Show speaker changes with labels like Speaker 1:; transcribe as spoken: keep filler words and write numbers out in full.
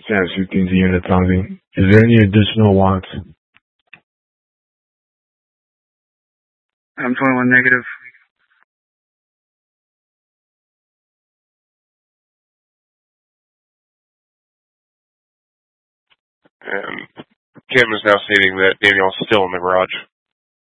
Speaker 1: Sam's fifteen to unit Tommy. Is there any additional wants?
Speaker 2: I'm twenty-one negative.
Speaker 3: And Kim is now stating that Daniel's still in the garage.